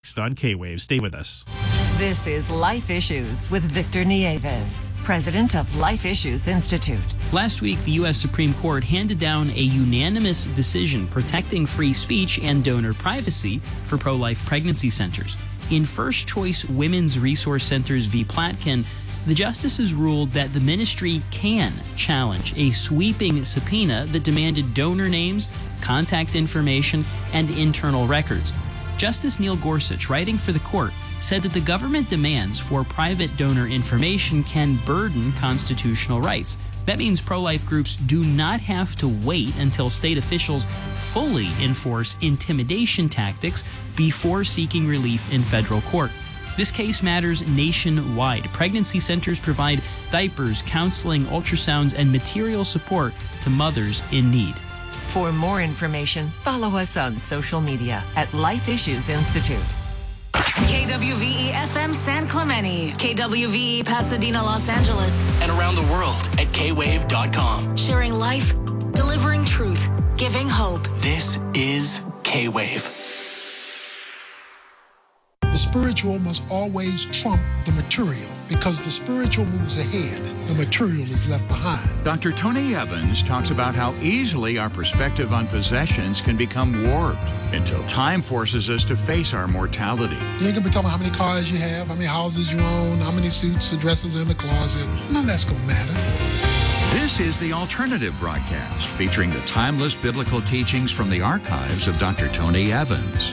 next on K-Wave. Stay with us. This is Life Issues with Victor Nieves, president of Life Issues Institute. Last week, the U.S. Supreme Court handed down a unanimous decision protecting free speech and donor privacy for pro-life pregnancy centers. In First Choice Women's Resource Centers v. Platkin, the justices ruled that the ministry can challenge a sweeping subpoena that demanded donor names, contact information, and internal records. Justice Neil Gorsuch, writing for the court, said that the government demands for private donor information can burden constitutional rights. That means pro-life groups do not have to wait until state officials fully enforce intimidation tactics before seeking relief in federal court. This case matters nationwide. Pregnancy centers provide diapers, counseling, ultrasounds, and material support to mothers in need. For more information, follow us on social media at Life Issues Institute. KWVE FM San Clemente, KWVE Pasadena, Los Angeles, and around the world at kwave.com. Sharing life, delivering truth, giving hope. This is K-Wave. The spiritual must always trump the material because the spiritual moves ahead, the material is left behind. Dr. Tony Evans talks about how easily our perspective on possessions can become warped until time forces us to face our mortality. You ain't gonna be talking about how many cars you have, how many houses you own, how many suits or dresses in the closet. None of that's gonna matter. This is the Alternative Broadcast, featuring the timeless biblical teachings from the archives of Dr. Tony Evans.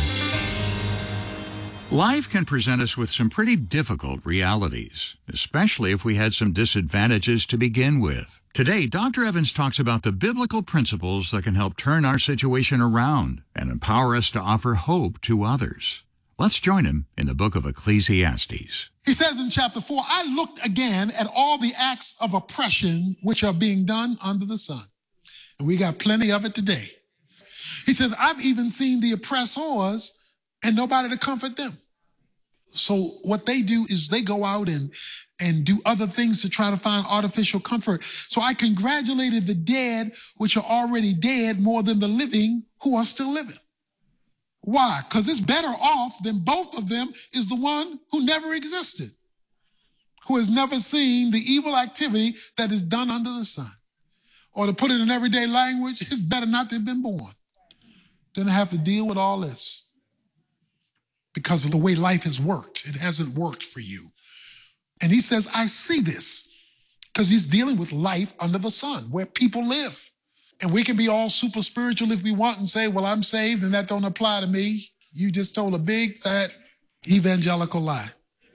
Life can present us with some pretty difficult realities, especially if we had some disadvantages to begin with. Today, Dr. Evans talks about the biblical principles that can help turn our situation around and empower us to offer hope to others. Let's join him in the book of Ecclesiastes. He says in chapter 4, I looked again at all the acts of oppression which are being done under the sun. And we got plenty of it today. He says, I've even seen the oppressors and nobody to comfort them. So what they do is they go out and do other things to try to find artificial comfort. So I congratulated the dead, which are already dead, more than the living who are still living. Why? Because it's better off than both of them is the one who never existed, who has never seen the evil activity that is done under the sun. Or to put it in everyday language, it's better not to have been born than to have to deal with all this. Because of the way life has worked. It hasn't worked for you. And he says, I see this. Because he's dealing with life under the sun, where people live. And we can be all super spiritual if we want and say, well, I'm saved and that don't apply to me. You just told a big, fat, evangelical lie.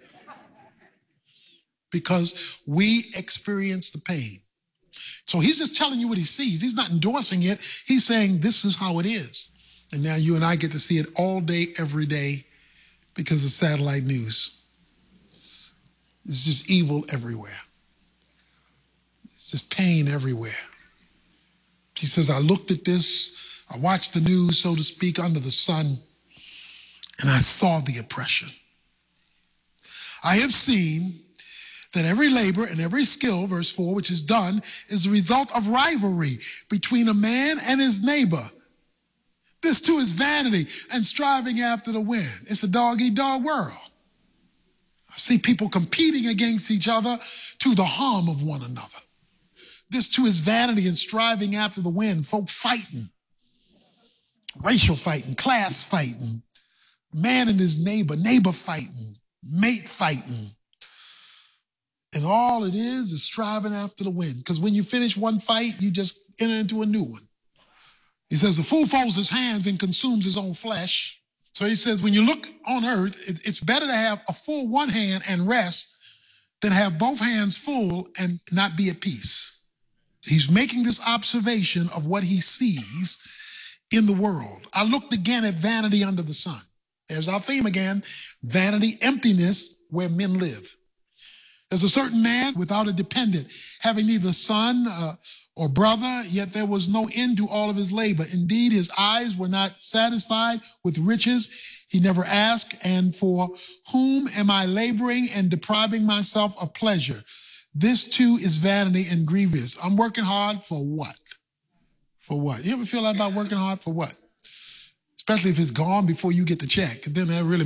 Because we experience the pain. So he's just telling you what he sees. He's not endorsing it. He's saying this is how it is. And now you and I get to see it all day, every day, because of satellite news. It's just evil everywhere. It's just pain everywhere. He says, I looked at this, I watched the news, so to speak, under the sun, and I saw the oppression. I have seen that every labor and every skill, verse 4, which is done, is the result of rivalry between a man and his neighbor. This too is vanity and striving after the wind. It's a dog-eat-dog world. I see people competing against each other to the harm of one another. This too is vanity and striving after the wind. Folk fighting, racial fighting, class fighting, man and his neighbor, neighbor fighting, mate fighting. And all it is striving after the wind. Because when you finish one fight, you just enter into a new one. He says, the fool folds his hands and consumes his own flesh. So he says, when you look on earth, it's better to have a full one hand and rest than have both hands full and not be at peace. He's making this observation of what he sees in the world. I looked again at vanity under the sun. There's our theme again, vanity, emptiness, where men live. There's a certain man without a dependent, having neither son or brother, yet there was no end to all of his labor. Indeed, his eyes were not satisfied with riches. He never asked, and for whom am I laboring and depriving myself of pleasure? This too is vanity and grievous. I'm working hard for what? For what? You ever feel like about working hard for what? Especially if it's gone before you get the check. Then that really